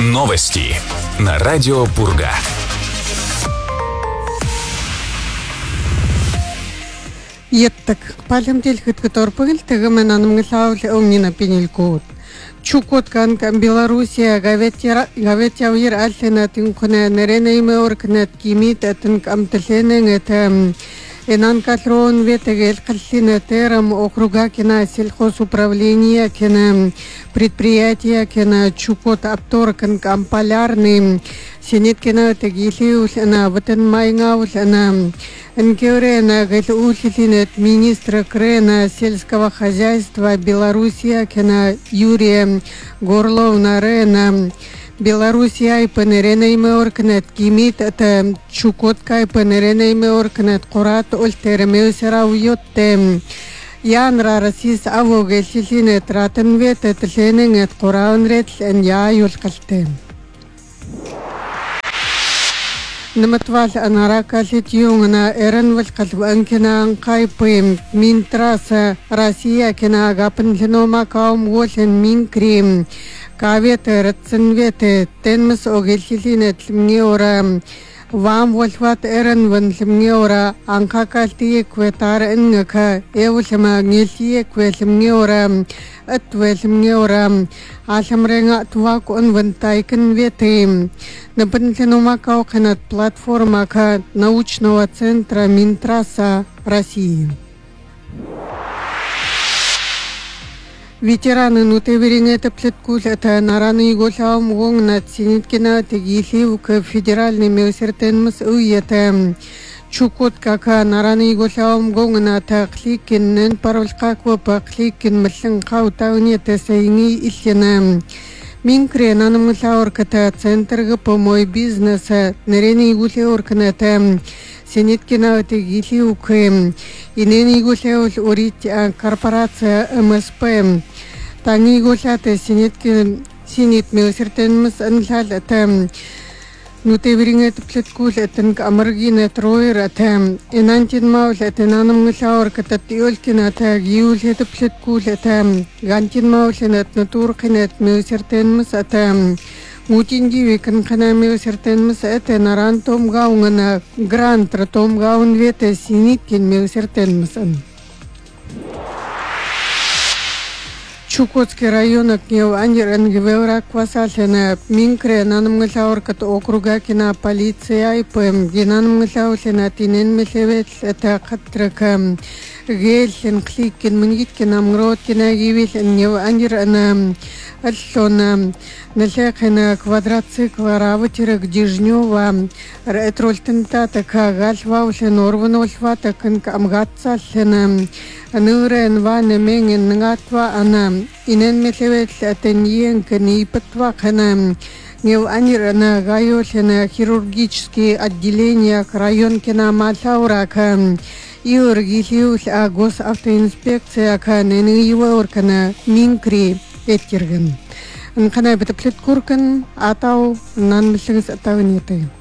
Новости на радио Пурга. Еттік палым телхіткі торпығыл тігімен анымғылауыл өңнена пенелкуыд. Чукоткан Белоруссия гаветяуир альтенатын күні неренейме оркінет кимит әтін амтыленің әті Энан катрон ветегел калсина терам округа кена сельхозуправления кена предприятия кена Чукот Аптор кен камполярный сенет кена тегилиус на ватен майгаус на энкере на гелулитинет министра крена сельского хозяйства Белоруссия кена Юрия Горлов на рена Белоруссия и панеренейме оркнет кимит это Чукотка и панеренейме оркнет курат ольтеремеусера уйотте янра расис авогельсилинет ратенвет этленет кураунрет эн яюлкалте Наматвал анаракалит юнгна эренвал калванкина анкайпым минтраса Россия кена агапен ленома каум волен минкрим Кавете рацинвете тенмес огельсилинет лмнеора вам вольфат эренвен лмнеора анкакалтие кветар энгака эвлема гельсие квелмнеора атвелмнеора ашамренга твак онвен тайкен вете напенленома кауканат платформа ка научного центра Минтраса России. Ветераны нутеверинета плеткуль это нараны иголаум гонг над синиткина тегилив к федеральный милсертенмс уйета Чукотка ка нараны иголаум гонг над кликиннен паролкаква по кликин млен каутауниета сейни иллена Минкре нанамлаорката центр по мой бизнес нерени иголаоркната синиткина тегилив к инени иголаул урит корпорация МСП Тани гулята синит милсертенмс анлал атам нутеверингет плеткул атан амаргинет роер атам энантин маул атананам млаур кататиолкина ата гиулет плеткул атам гантин маулнат натуркинет милсертенмс атам мутинги векан кана милсертенмс ата нарантом гаунгана грант ратом гаун вете синиткин милсертенмс Чукотский район акнев ангерангевера квасалена минкре нанамгалаоркат округа кина полиция и пм генанамгалаулена тинен мелевет это катракам гельсен кликин мнгиткин амрот кина гивил нев ангерана альшона налехена квадроцикла раватерек дижнева ретрольтентата кагальваулен орванолвата канка амгатсалена Нурен ване менген ngатва ана инен мелевет атеньен кани патва хана нев анирана гайолена хирургические отделения район кина малаура кан иоргилиус госавтоинспекция кан ненива оркана минкри эттерген анкана бетплет куркан атау нан мелегс атавнете